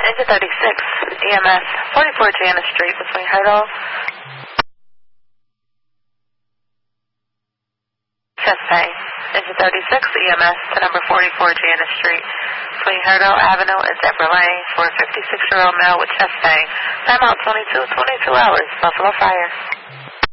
Exit 36, EMS, 44 Janice Street between Hurdle. Chest pain. Exit 36, EMS to number 44 Janice Street between Hurdle Avenue and Zebra Lane for a 56-year-old male with chest pain. Time out 22 hours. Buffalo Fire.